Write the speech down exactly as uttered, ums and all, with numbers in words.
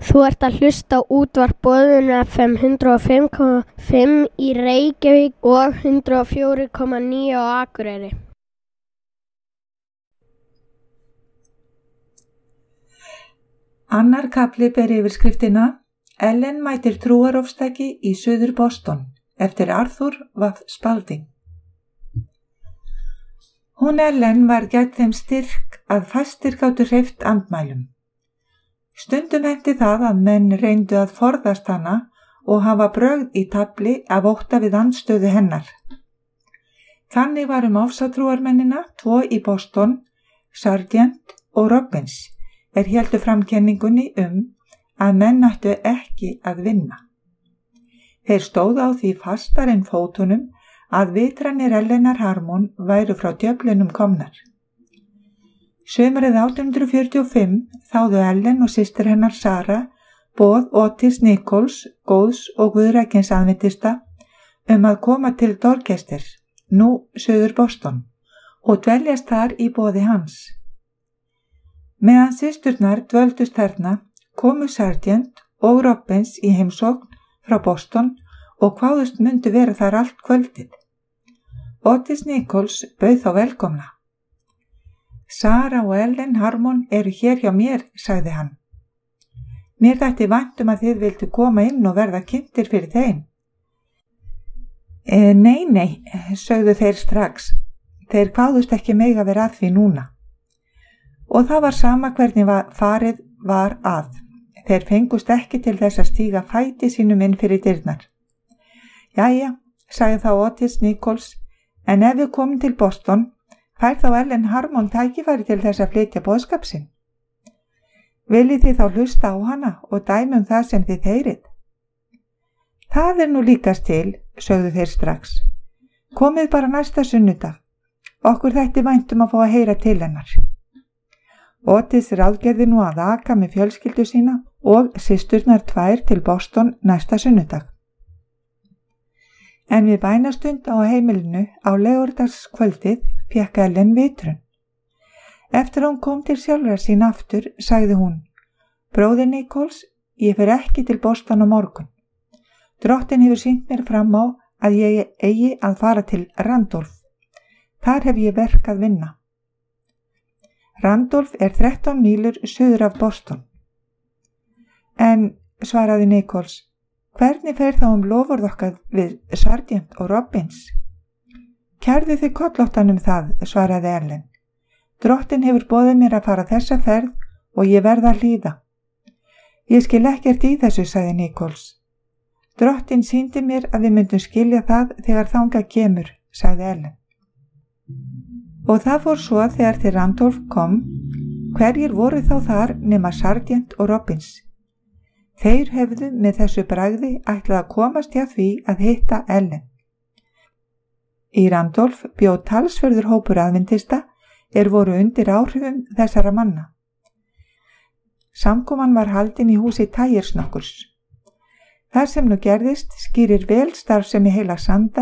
Þú ert að hlusta á útvarp Boðun F M hundrað og fimm komma fimm í Reykjavík og hundrað og fjögur komma níu á Akureyri. Annar kafli ber yfirskriftina Ellen mætir trúarofstæki í Suður Boston eftir Arthur W. Spalding. Hún Ellen var gædd þeim styrk að fæstir gátu hreyft andmælum. Stundum henti það að menn reyndu að forðast hana og hafa brögð í tafli af ótta við andstöðu hennar. Þannig var um ásatrúarmennina tvo í Boston, Sargent og Robbins, er héldu fram kenningunni um að menn ættu ekki að vinna. Þeir stóðu á því fastar en fótunum að vitranir Ellenar Harmon væru frá djöflinum komnar. Sumarið átján hundrað fjörutíu og fimm þáðu Ellen og systir hennar Sara boð Otis Nichols, góðs og guðrækins aðventista, um að koma til Dorchester, nú Suður Boston, og dveljast þar í boði hans. Meðan systurnar dvöldust þarna komu Sargent og Robbins í heimsókn frá Boston og kváðust myndu vera þar allt kvöldið. Otis Nichols bauð þá velkomna. Sara og Ellen Harmon eru hér hjá mér, sagði hann. Mér þætti vænt um að þið vildu koma inn og verða kynntir fyrir þeim. E, nei, nei, sögðu þeir strax. Þeir kváðust ekki mega vera að því núna. Og það var sama hvernig var, farið var að. Þeir fengust ekki til þess að stíga fæti sínum inn fyrir dyrnar. Jæja, sagði þá Otis Nichols, en ef við komum til Boston, fær þá Ellen Harmon tækifæri til þess að flytja boðskap sinn. Viljið þið þá hlusta á hana og dæmum það sem þið heyrið? Það er nú líkast til, sögðu þeir strax. Komið bara næsta sunnudag. Okkur þætti væntum að fá að heyra til hennar. Otis ráðgerði nú að aka með fjölskyldu sína og systurnar tvær til Boston næsta sunnudag. En við bænastund á heimilinu á laugardagskvöldið fékk Ellen vitrun. Eftir hún kom til sjálfrar sín aftur, sagði hún, bróðir Nichols, ég fer ekki til Boston á morgun. Drottin hefur sýnt mér fram á að ég eigi að fara til Randolph. Þar hef ég verk að vinna. Randolph er þrettán mílur suður af Boston. En, svaraði Nichols, hvernig fer þá um lofurð okkar við Sargent og Robbins? Kærðu þið kollóttan um það, svaraði Ellen. Drottin hefur boðið mér að fara þessa ferð og ég verð að hlýða. Ég skil ekkert í þessu, sagði Nichols. Drottin sýndi mér að við myndum skilja það þegar þangað kemur, sagði Ellen. Og það fór svo þegar til Randolph kom, hverjir voru þá þar nema Sargent og Robbins. Þeir hefðu með þessu bragði ætlað að komast hjá því að hitta Ellen. Í Randolph bjó talsverður hópur aðventista er voru undir áhrifum þessara manna. Samkoman var haldin í húsi Tyers nokkurs. Það sem nú gerðist skýrir vel starfsemi heilags anda